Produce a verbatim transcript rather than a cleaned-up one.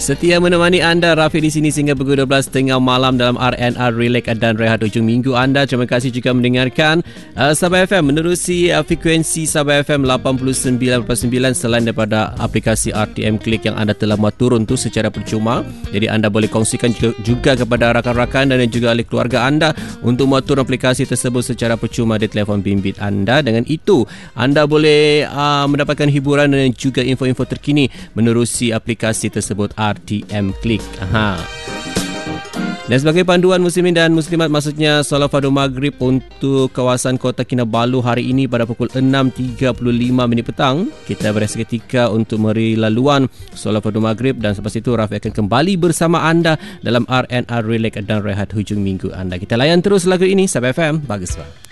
Setia menemani anda, Rafiq di sini sehingga pukul dua belas tiga puluh malam dalam R and R Relax dan Rehat Hujung Minggu anda. Terima kasih juga mendengarkan uh, Sabah F M menerusi uh, frekuensi Sabah F M lapan puluh sembilan perpuluhan sembilan selain daripada aplikasi R T M Click yang anda telah muat turun tu secara percuma. Jadi anda boleh kongsikan juga kepada rakan-rakan dan juga ahli keluarga anda untuk muat turun aplikasi tersebut secara percuma di telefon bimbit anda. Dengan itu anda boleh uh, mendapatkan hiburan dan juga info-info terkini menerusi aplikasi tersebut R T M Click. Aha. Dan sebagai panduan muslimin dan muslimat, maksudnya solat fardu maghrib untuk kawasan Kota Kinabalu hari ini pada pukul enam tiga puluh lima minit petang, kita berehat seketika untuk memberi laluan solat fardu maghrib dan selepas itu Rafiq akan kembali bersama anda dalam R and R Relax dan Rehat Hujung Minggu anda. Kita layan terus lagu ini. Sabah F M, bagus bang.